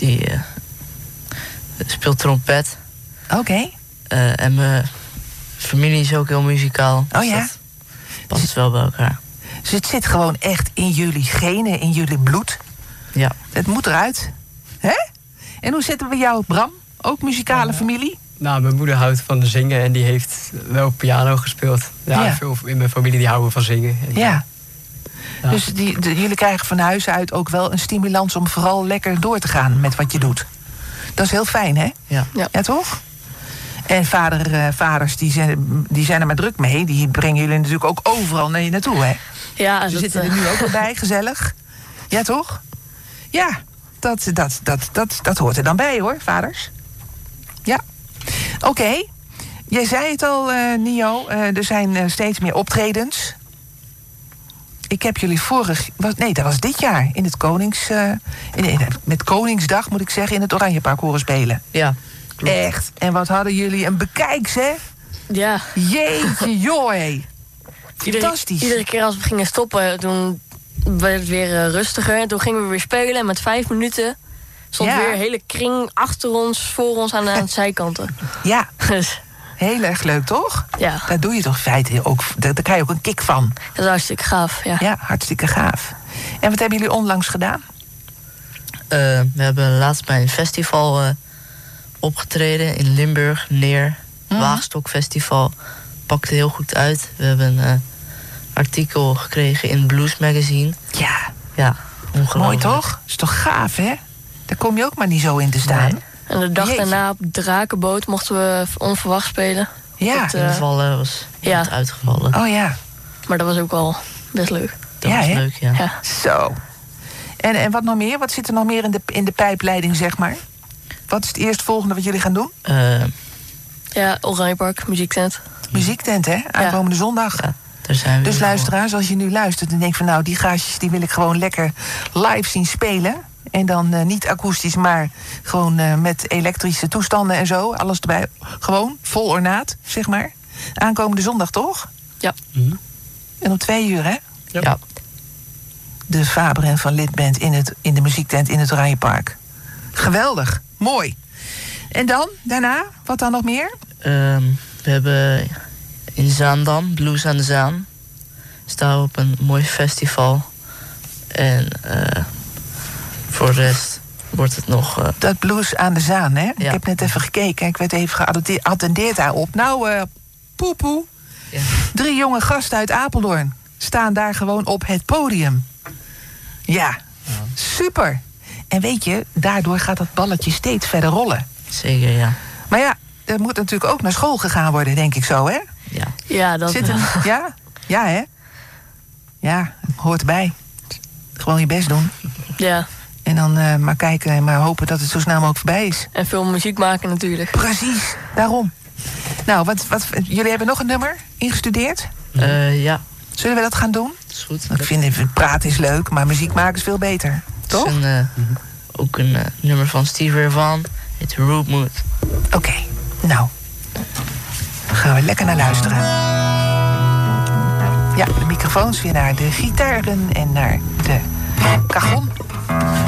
die speelt trompet. Oké. En mijn familie is ook heel muzikaal. Oh ja? Dat past wel bij elkaar. Dus het zit gewoon echt in jullie genen, in jullie bloed. Ja. Het moet eruit. Hè? En hoe zit het bij jou, Bram? Ook muzikale familie? Nou, mijn moeder houdt van zingen en die heeft wel piano gespeeld. Ja. Veel in mijn familie die houden van zingen. En ja. Dus jullie krijgen van huis uit ook wel een stimulans om vooral lekker door te gaan met wat je doet. Dat is heel fijn, hè? Ja. Ja, toch? En vaders die zijn er maar druk mee. Die brengen jullie natuurlijk ook overal naartoe, hè? Ja, Ze zitten er nu ook wel bij, gezellig. Ja, toch? Ja, dat hoort er dan bij, hoor, vaders. Ja. Oké. Jij zei het al, Nio. Er zijn steeds meer optredens. Ik heb jullie dat was dit jaar. In het met Koningsdag, moet ik zeggen, in het Oranjepark horen spelen. Ja, klopt. Echt. En wat hadden jullie een bekijks, hè? Ja. Jeetje, joh. Fantastisch. Iedere keer als we gingen stoppen, toen werd het weer rustiger. En toen gingen we weer spelen en met 5 minuten stond weer een hele kring achter ons, voor ons aan de zijkanten. Ja. Dus heel erg leuk, toch? Ja. Daar doe je toch in feite ook, daar krijg je ook een kick van. Dat is hartstikke gaaf, ja. Ja, hartstikke gaaf. En wat hebben jullie onlangs gedaan? We hebben laatst bij een festival opgetreden in Limburg, Neer. Waagstokfestival. Pakte heel goed uit. We hebben een artikel gekregen in Blues Magazine. Ja. Ja, ongelooflijk. Mooi, toch? Is toch gaaf, hè? Daar kom je ook maar niet zo in te staan. Nee. En de dag daarna op de Drakenboot mochten we onverwacht spelen. Ja. Invallen was uitgevallen. Oh ja. Maar dat was ook wel best leuk. Dat was leuk, ja. Zo. En wat nog meer? Wat zit er nog meer in de pijpleiding, zeg maar? Wat is het eerstvolgende wat jullie gaan doen? Ja, Oranjepark, muziektent. Muziektent, hè? Aankomende zondag. Ja, daar zijn we. Dus luisteraars, als je nu luistert en denkt van nou, die gaasjes die wil ik gewoon lekker live zien spelen. En dan niet akoestisch, maar gewoon met elektrische toestanden en zo. Alles erbij. Gewoon, vol ornaat, zeg maar. Aankomende zondag, toch? Ja. En om 2 uur, hè? Ja. De Faber en Van Lith Band in de muziektent in het Oranjepark. Geweldig. Mooi. En dan, daarna, wat dan nog meer? We hebben in Zaandam, Blues aan de Zaan. Staan we op een mooi festival. En voor de rest wordt het nog... Dat Blues aan de Zaan, hè? Ja. Ik heb net even gekeken. Ik werd even geattendeerd daarop. Nou, poepoe. Ja. 3 jonge gasten uit Apeldoorn staan daar gewoon op het podium. Ja, super. En weet je, daardoor gaat dat balletje steeds verder rollen. Zeker, ja. Maar ja, er moet natuurlijk ook naar school gegaan worden, denk ik zo, hè? Ja. Ja, dat... Ja? Ja, hè? Ja, hoort erbij. Gewoon je best doen. Ja. En dan maar kijken en maar hopen dat het zo snel mogelijk voorbij is. En veel muziek maken natuurlijk. Precies, daarom. Nou, jullie hebben nog een nummer ingestudeerd? Ja. Zullen we dat gaan doen? Dat is goed. Ik vind praten is leuk, maar muziek maken is veel beter. Toch? Het is ook een nummer van Steve Ray Vaughan. Het Root Mood. Oké, nou. Dan gaan we lekker naar luisteren. Ja, de microfoons weer naar de gitaren en naar de cajon.